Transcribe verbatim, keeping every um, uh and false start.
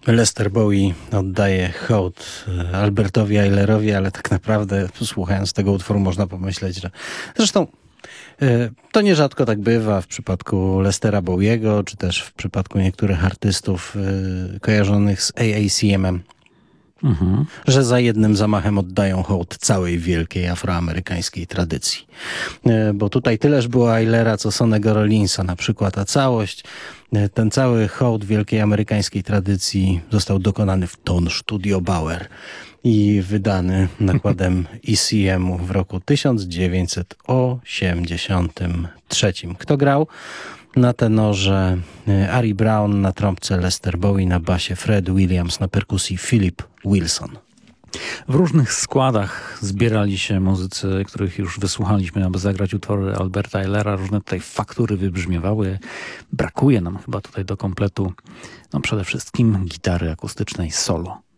Lester Bowie oddaje hołd Albertowi Aylerowi, ale tak naprawdę słuchając tego utworu można pomyśleć, że zresztą to nierzadko tak bywa w przypadku Lestera Bowiego, czy też w przypadku niektórych artystów kojarzonych z A A C M-em, mhm. że za jednym zamachem oddają hołd całej wielkiej afroamerykańskiej tradycji. Bo tutaj tyleż było Aylera, co Sonnego Rollinsa na przykład, a całość, ten cały hołd wielkiej amerykańskiej tradycji został dokonany w Ton Studio Bauer i wydany nakładem E C M-u w roku tysiąc dziewięćset osiemdziesiątym trzecim. Kto grał? Na tenorze Ari Brown, na trąbce Lester Bowie, na basie Fred Williams, na perkusji Philip Wilson. W różnych składach zbierali się muzycy, których już wysłuchaliśmy, aby zagrać utwory Alberta Aylera. Różne tutaj faktury wybrzmiewały. Brakuje nam chyba tutaj do kompletu no przede wszystkim gitary akustycznej solo.